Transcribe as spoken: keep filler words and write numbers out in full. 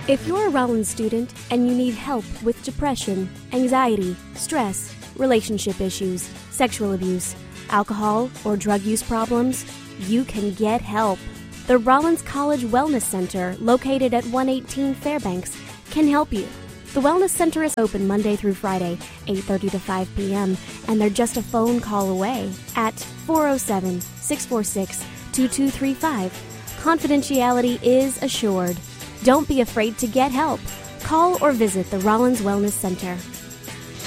If you're a Rollins student and you need help with depression, anxiety, stress, relationship issues, sexual abuse, alcohol, or drug use problems, you can get help. The Rollins College Wellness Center, located at one eighteen Fairbanks, can help you. The Wellness Center is open Monday through Friday, eight thirty to five p.m., and they're just a phone call away at four oh seven, six four six, two two three five. Confidentiality is assured. Don't be afraid to get help. Call or visit the Rollins Wellness Center.